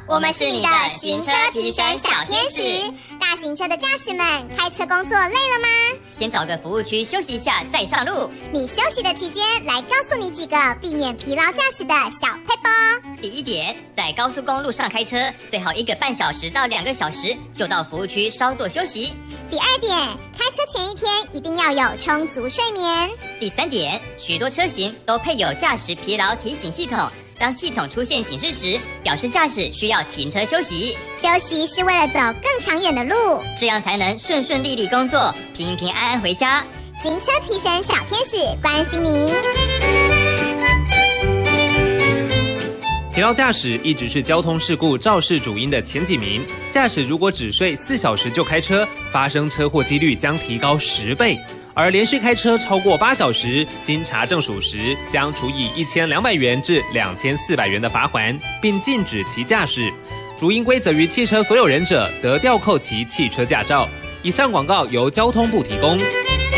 我们是你的行车提神小天使。大型车的驾驶们，开车工作累了吗？ 先找个服务区休息一下再上路。 你休息的期间，来告诉你几个避免疲劳驾驶的小撇步。 第一点，在高速公路上开车，最好1个半小时到2个小时就到服务区稍作休息。 第二点，开车前一天一定要有充足睡眠。 第三点，许多车型都配有驾驶疲劳提醒系统。当系统出现警示时，表示驾驶需要停车休息。 休息是为了走更长远的路， 这样才能顺顺利利工作，平平安安回家。 行车提神小天使关心您。 疲劳驾驶一直是交通事故肇事主因的前几名。驾驶如果只睡4小时就开车，发生车祸几率将提高10倍。而连续开车超过8小时，经查证属实，将处以1200元至2400元的罚锾，并禁止其驾驶。如应归责于汽车所有人者，得吊扣其汽车驾照。以上广告由交通部提供。